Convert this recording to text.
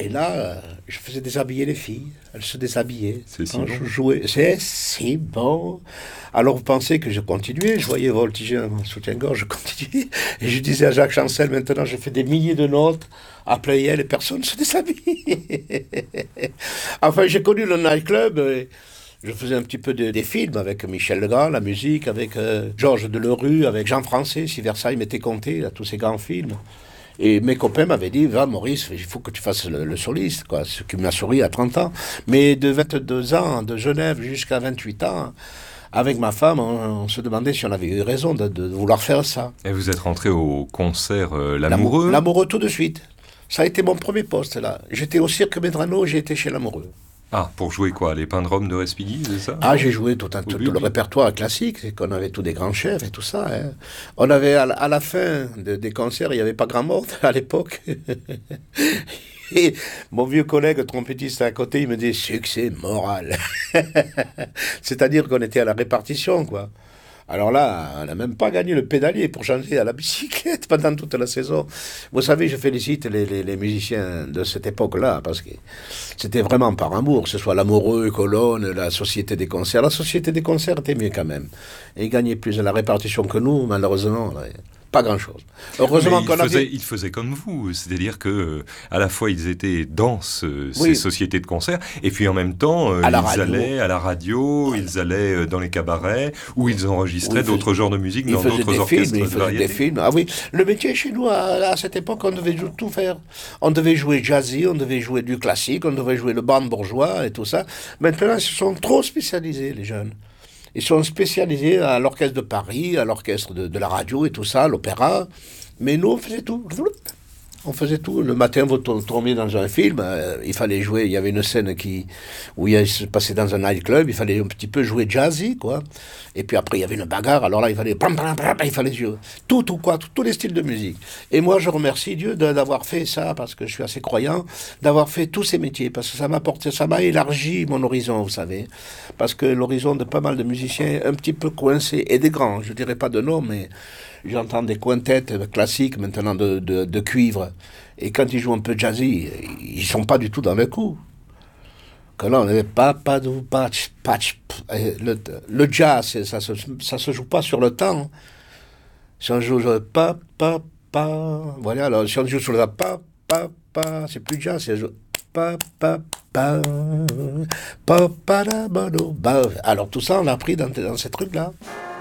Et là, je faisais déshabiller les filles. Elles se déshabillaient. C'est si Quand bon. je jouais, c'est si bon. Alors vous pensez que je continuais, je voyais voltiger un soutien-gorge, je continuais. Et je disais à Jacques Chancel, maintenant je fais des milliers de notes à Playel et personne ne se déshabille. Enfin, j'ai connu le nightclub. Je faisais un petit peu des films avec Michel Legrand, la musique, avec Georges Delerue, avec Jean Français, si Versailles m'était compté, là, tous ces grands films. Et mes copains m'avaient dit, va Maurice, il faut que tu fasses le soliste, quoi. Ce qui m'a souri à 30 ans. Mais de 22 ans, de Genève jusqu'à 28 ans, avec ma femme, on se demandait si on avait eu raison de vouloir faire ça. Et vous êtes rentré au concert L'Amoureux. L'amoureux tout de suite. Ça a été mon premier poste, là. J'étais au Cirque Medrano, j'ai été chez l'amoureux. Ah, pour jouer quoi? Les Pindromes de Respighi, c'est ça? Ah, j'ai joué tout Oui, le oui. répertoire classique, c'est qu'on avait tous des grands chefs et tout ça. Hein. On avait à la fin des concerts, il n'y avait pas grand monde à l'époque. Et mon vieux collègue trompettiste à côté, il me dit succès moral. C'est-à-dire qu'on était à la répartition, quoi. Alors là, on n'a même pas gagné le pédalier pour changer à la bicyclette pendant toute la saison. Vous savez, je félicite les musiciens de cette époque-là, parce que c'était vraiment par amour, que ce soit l'Amoureux, Colonne, la Société des Concerts. La Société des Concerts était mieux quand même. Et ils gagnaient plus à la répartition que nous, malheureusement. Là, pas grand-chose. Heureusement Mais qu'on avait... ils faisaient comme vous, c'est-à-dire que à la fois ils étaient dans ces Oui, sociétés de concert, et puis en même temps à la ils radio. allaient à la radio, Voilà. ils allaient dans les cabarets, où ils enregistraient Oui, d'autres genres de musique il dans faisait d'autres des orchestres films, il de faisait variété. des films. Ah oui, le métier chez nous, à cette époque, on devait tout faire. On devait jouer jazzy, on devait jouer du classique, on devait jouer le brandebourgeois et tout ça. Maintenant, ils se sont trop spécialisés, les jeunes. Ils sont spécialisés à l'orchestre de Paris, à l'orchestre de la radio et tout ça, l'opéra. Mais nous, on faisait tout. On faisait tout. Le matin, vous tombiez dans un film, il fallait jouer. Il y avait une scène où il se passait dans un nightclub, il fallait un petit peu jouer jazzy, quoi. Et puis après, il y avait une bagarre. Alors là, il fallait, il fallait jouer tous les styles de musique. Et moi, je remercie Dieu d'avoir fait ça, parce que je suis assez croyant, d'avoir fait tous ces métiers, parce que ça m'a élargi mon horizon, vous savez. Parce que l'horizon de pas mal de musiciens un petit peu coincés, et des grands, je dirais pas de nom, mais j'entends des quintettes classiques maintenant de cuivre. Et quand ils jouent un peu jazzy, ils sont pas du tout dans le coup. Que là, on avait papadou, patch, patch. Le jazz, ça se joue pas sur le temps. Si on joue sur voilà, alors si on joue sur le c'est plus jazz, c'est pa, pa, pa, pa, pa, da, ba, do, ba. Alors tout ça, on l'a appris dans ces trucs-là.